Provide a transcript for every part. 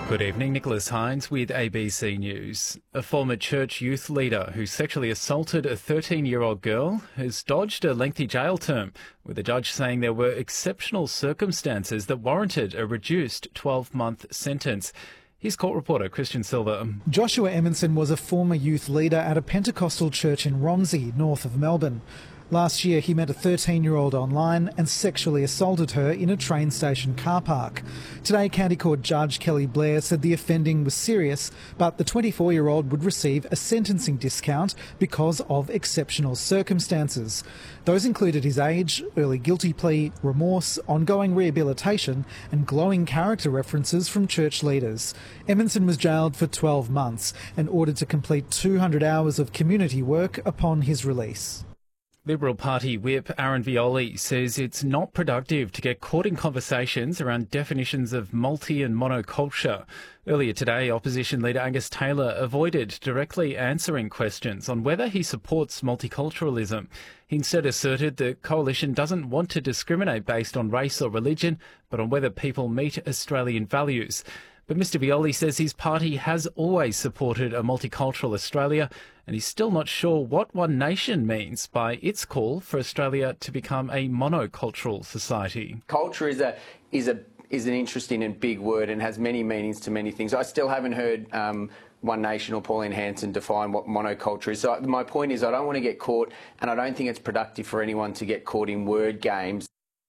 Good evening, Nicholas Hines with ABC News. A former church youth leader who sexually assaulted a 13-year-old girl has dodged a lengthy jail term, with the judge saying there were exceptional circumstances that warranted a reduced 12-month sentence. Here's court reporter Christian Silva. Joshua Emerson was a former youth leader at a Pentecostal church in Romsey, north of Melbourne. Last year, he met a 13-year-old online and sexually assaulted her in a train station car park. Today, County Court Judge Kelly Blair said the offending was serious, but the 24-year-old would receive a sentencing discount because of exceptional circumstances. Those included his age, early guilty plea, remorse, ongoing rehabilitation and glowing character references from church leaders. Emerson was jailed for 12 months and ordered to complete 200 hours of community work upon his release. Liberal Party whip Aaron Violi says it's not productive to get caught in conversations around definitions of multi and monoculture. Earlier today, opposition leader Angus Taylor avoided directly answering questions on whether he supports multiculturalism. He instead asserted the coalition doesn't want to discriminate based on race or religion, but on whether people meet Australian values. But Mr Violi says his party has always supported a multicultural Australia, and he's still not sure what One Nation means by its call for Australia to become a monocultural society. Culture is an interesting and big word and has many meanings to many things. I still haven't heard One Nation or Pauline Hanson define what monoculture is. So my point is I don't want to get caught, and I don't think it's productive for anyone to get caught in word games.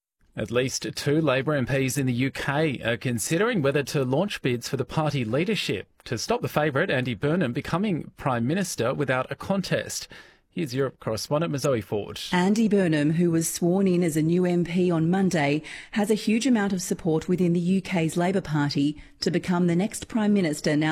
At least two Labor MPs in the UK are considering whether to launch bids for the party leadership to stop the favourite, Andy Burnham, becoming Prime Minister without a contest. Here's Europe correspondent Mazoe Ford. Andy Burnham, who was sworn in as a new MP on Monday, has a huge amount of support within the UK's Labor Party to become the next Prime Minister now